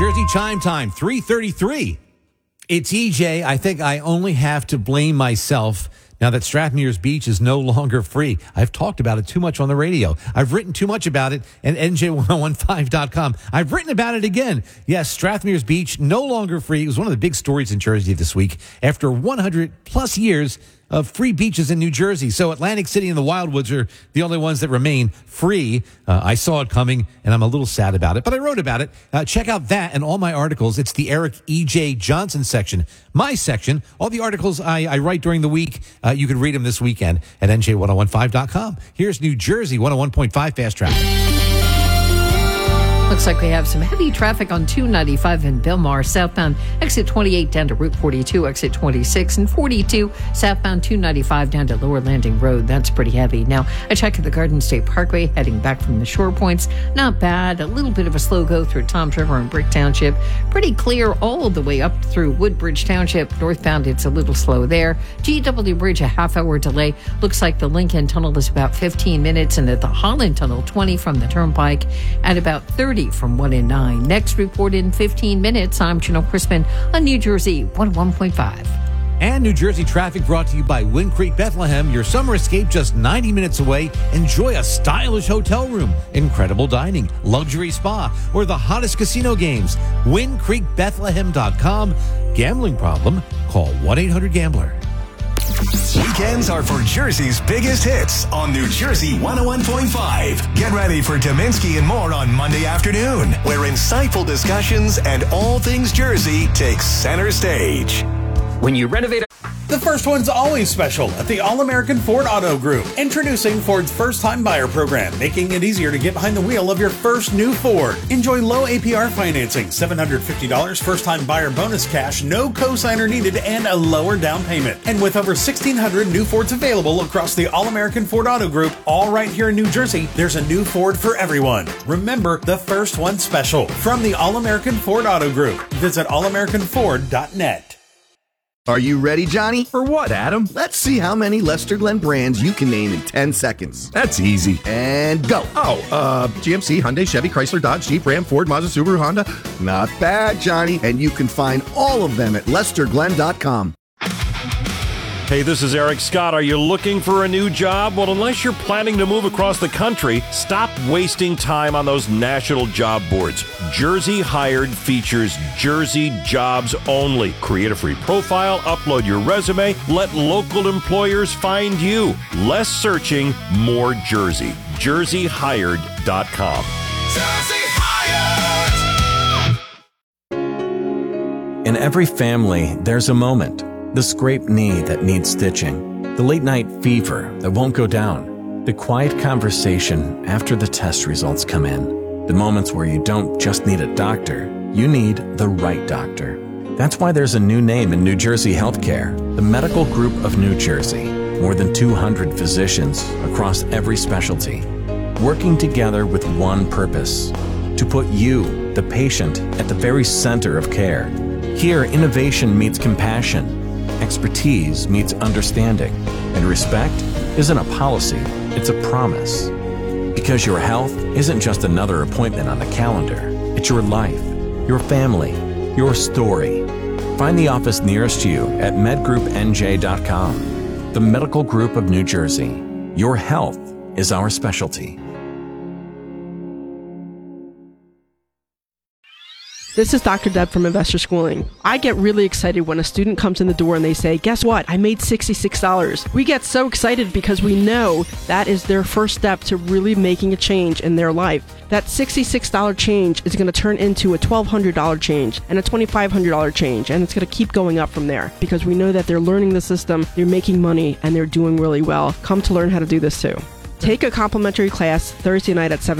Jersey chime time, 3:33. It's EJ. I think I only have to blame myself now that Strathmere's Beach is no longer free. I've talked about it too much on the radio. I've written too much about it at NJ1015.com. I've written about it again. Yes, Strathmere's Beach no longer free. It was one of the big stories in Jersey this week after 100 plus years of free beaches in New Jersey. So Atlantic City and the Wildwoods are the only ones that remain free. I saw it coming, and I'm a little sad about it, but I wrote about it. Check out that and all my articles. It's the Eric E.J. Johnson section, my section. All the articles I write during the week, you can read them this weekend at NJ1015.com. Here's New Jersey 101.5 Fast Traffic. Looks like we have some heavy traffic on 295 in Belmar, southbound exit 28 down to Route 42, exit 26, and 42 southbound 295 down to Lower Landing Road. That's pretty heavy. Now, I checked the Garden State Parkway heading back from the shore points. Not bad. A little bit of a slow go through Toms River and Brick Township. Pretty clear all the way up through Woodbridge Township. Northbound, it's a little slow there. GW Bridge, a half-hour delay. Looks like the Lincoln Tunnel is about 15 minutes, and at the Holland Tunnel, 20 from the Turnpike, and about 30 from 1 and 9. Next report in 15 minutes. I'm Janelle Crispin on New Jersey 101.5. And New Jersey traffic brought to you by Wind Creek Bethlehem. Your summer escape just 90 minutes away. Enjoy a stylish hotel room, incredible dining, luxury spa, or the hottest casino games. WindCreekBethlehem.com. Gambling problem? Call 1-800-GAMBLER. Weekends are for Jersey's biggest hits on New Jersey 101.5. Get ready for Dominski and more on Monday afternoon, where insightful discussions and all things Jersey take center stage. When you renovate... The first one's always special at the All-American Ford Auto Group. Introducing Ford's first-time buyer program, making it easier to get behind the wheel of your first new Ford. Enjoy low APR financing, $750 first-time buyer bonus cash, no cosigner needed, and a lower down payment. And with over 1,600 new Fords available across the All-American Ford Auto Group, all right here in New Jersey, there's a new Ford for everyone. Remember, the first one's special. From the All-American Ford Auto Group, visit allamericanford.net. Are you ready, Johnny? For what, Adam? Let's see how many Lester Glenn brands you can name in 10 seconds. That's easy. And go. GMC, Hyundai, Chevy, Chrysler, Dodge, Jeep, Ram, Ford, Mazda, Subaru, Honda. Not bad, Johnny. And you can find all of them at LesterGlenn.com. Hey, this is Eric Scott. Are you looking for a new job? Well, unless you're planning to move across the country, stop wasting time on those national job boards. Jersey Hired features Jersey jobs only. Create a free profile, upload your resume, let local employers find you. Less searching, more Jersey. JerseyHired.com. Jersey Hired! In every family, there's a moment. The scraped knee that needs stitching, the late-night fever that won't go down, the quiet conversation after the test results come in, the moments where you don't just need a doctor, you need the right doctor. That's why there's a new name in New Jersey healthcare, the Medical Group of New Jersey. More than 200 physicians across every specialty, working together with one purpose, to put you, the patient, at the very center of care. Here, innovation meets compassion. Expertise meets understanding, and respect isn't a policy, it's a promise. Because your health isn't just another appointment on the calendar, it's your life, your family, your story. Find the office nearest you at medgroupnj.com. The Medical Group of New Jersey. Your health is our specialty. This is Dr. Deb from Investor Schooling. I get really excited when a student comes in the door and they say, guess what? I made $66. We get so excited because we know that is their first step to really making a change in their life. That $66 change is going to turn into a $1,200 change and a $2,500 change, and it's going to keep going up from there because we know that they're learning the system, they're making money, and they're doing really well. Come to learn how to do this too. Take a complimentary class Thursday night at 7.